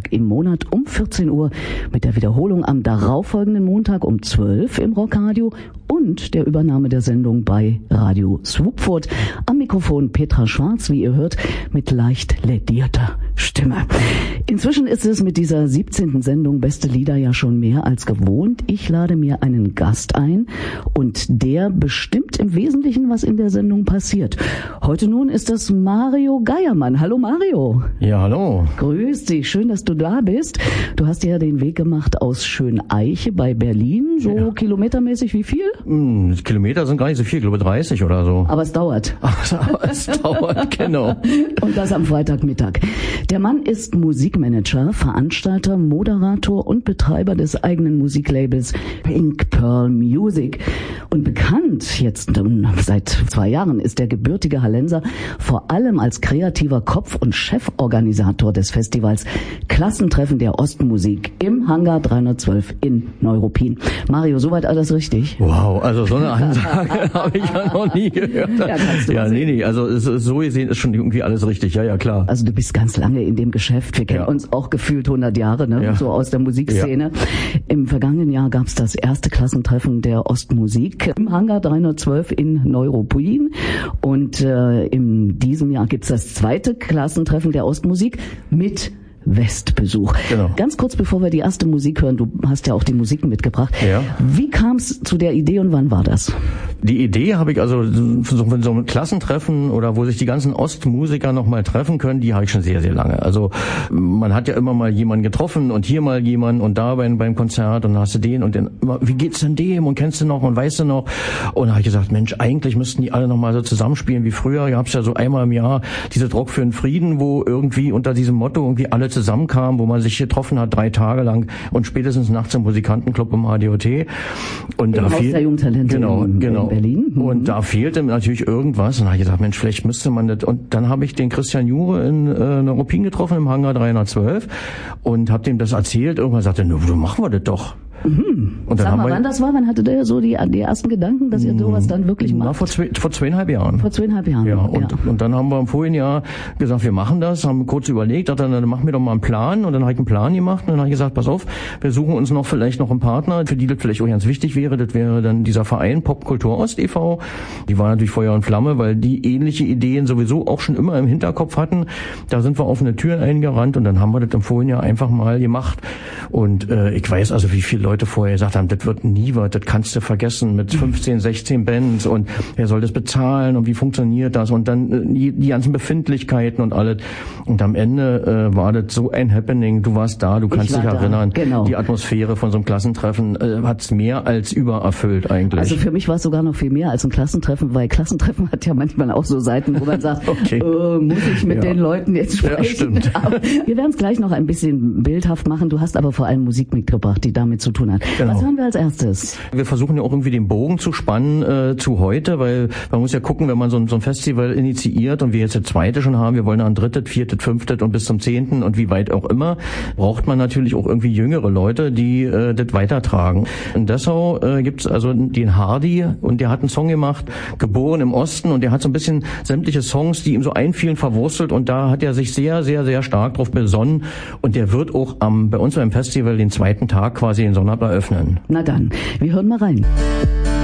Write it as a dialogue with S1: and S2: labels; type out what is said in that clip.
S1: Montag im Monat um 14 Uhr mit der Wiederholung am darauffolgenden Montag um 12 im Rockradio und der Übernahme der Sendung bei Radio Swoopfurt. Am Mikrofon Petra Schwarz, wie ihr hört, mit leicht lädierter Stimme. Inzwischen ist es mit dieser 17. Sendung Beste Lieder ja schon mehr als gewohnt. Ich lade mir einen Gast ein und der bestimmt im Wesentlichen, was in der Sendung passiert. Heute nun ist das Mario Geiermann. Hallo Mario.
S2: Ja, hallo.
S1: Grüß dich, schön, dass du da bist. Du hast ja den Weg gemacht aus Schöneiche bei Berlin, so ja. Kilometermäßig wie viel?
S2: Kilometer sind gar nicht so viel, ich glaube 30 oder so.
S1: Aber es dauert.
S2: Aber es dauert, genau.
S1: Und das am Freitagmittag. Der Mann ist Musikmanager, Veranstalter, Moderator und Betreiber des eigenen Musiklabels Pink Pearl Music. Und bekannt jetzt seit 2 Jahren ist der gebürtige Hallenser vor allem als kreativer Kopf und Cheforganisator des Festivals Klassentreffen der Ostmusik im Hangar 312 in Neuruppin. Mario, soweit alles richtig?
S2: Wow, also so eine Ansage habe ich ja noch nie gehört. Ja, kannst du nee, also so gesehen ist schon irgendwie alles richtig, ja, klar.
S1: Also du bist ganz lange in dem Geschäft, wir kennen uns auch gefühlt 100 Jahre, ne? Ja. So aus der Musikszene. Ja. Im vergangenen Jahr gab es das erste Klassentreffen der Ostmusik im Hangar 312 in Neuruppin und in diesem Jahr gibt's das zweite Klassentreffen der Ostmusik mit Westbesuch. Genau. Ganz kurz, bevor wir die erste Musik hören, du hast ja auch die Musiken mitgebracht. Ja. Wie kam es zu der Idee und wann war das?
S2: Die Idee habe ich also von so einem Klassentreffen oder wo sich die ganzen Ostmusiker nochmal treffen können, die habe ich schon sehr, sehr lange. Also man hat ja immer mal jemanden getroffen und hier mal jemanden und da beim Konzert und dann hast du den und den, wie geht's denn dem und kennst du noch und weißt du noch? Und da habe ich gesagt, Mensch, eigentlich müssten die alle nochmal so zusammenspielen wie früher. Ihr habt ja so einmal im Jahr diese Rock für den Frieden, wo irgendwie unter diesem Motto irgendwie alle zusammenkamen, wo man sich getroffen hat 3 Tage lang und spätestens nachts im Musikantenclub im HDOT. Und
S1: im Haus der Jungtalente in Berlin.
S2: Und da fehlte mir natürlich irgendwas. Und da habe ich gesagt, Mensch, vielleicht müsste man das. Und dann habe ich den Christian Jure in Neuruppin getroffen im Hangar 312 und habe dem das erzählt. Irgendwann sagte er, so machen wir das doch.
S1: Mhm. Und dann Sag mal, wann das war? Wann hatte der so die ersten Gedanken, dass ihr sowas dann wirklich macht?
S2: Vor 2,5 Jahren.
S1: Vor 2,5 Jahren.
S2: Ja, und dann haben wir im vorigen Jahr gesagt, wir machen das, haben kurz überlegt, dann machen wir doch mal einen Plan. Und dann habe ich einen Plan gemacht und dann habe ich gesagt, pass auf, wir suchen uns vielleicht noch einen Partner, für die das vielleicht auch ganz wichtig wäre. Das wäre dann dieser Verein Popkultur Ost e.V. Die war natürlich Feuer und Flamme, weil die ähnliche Ideen sowieso auch schon immer im Hinterkopf hatten. Da sind wir offene Türen eingerannt und dann haben wir das im vorigen Jahr einfach mal gemacht. Und ich weiß also, wie viele Leute vorher gesagt haben, das wird nie was, das kannst du vergessen mit 15, 16 Bands und wer soll das bezahlen und wie funktioniert das und dann die ganzen Befindlichkeiten und alles. Und am Ende war das so ein Happening, du warst da, du kannst dich erinnern, genau. Die Atmosphäre von so einem Klassentreffen hat's mehr als übererfüllt eigentlich.
S1: Also für mich war es sogar noch viel mehr als ein Klassentreffen, weil Klassentreffen hat ja manchmal auch so Seiten, wo man sagt, okay. Muss ich mit den Leuten jetzt sprechen? Ja,
S2: stimmt.
S1: Aber wir werden es gleich noch ein bisschen bildhaft machen, du hast aber vor allem Musik mitgebracht, die damit zu tun hat. Genau. Was hören wir als erstes?
S2: Wir versuchen ja auch irgendwie den Bogen zu spannen zu heute, weil man muss ja gucken, wenn man so ein Festival initiiert und wir jetzt das zweite schon haben, wir wollen ein 3., 4., 5. und bis zum 10. und wie weit auch immer, braucht man natürlich auch irgendwie jüngere Leute, die das weitertragen. In Dessau gibt's also den Hardy und der hat einen Song gemacht, geboren im Osten und der hat so ein bisschen sämtliche Songs, die ihm so einfielen, verwurstelt und da hat er sich sehr, sehr, sehr stark drauf besonnen und der wird auch bei uns beim Festival den 2. Tag quasi den Sonnabend eröffnen.
S1: Na dann, wir hören mal rein.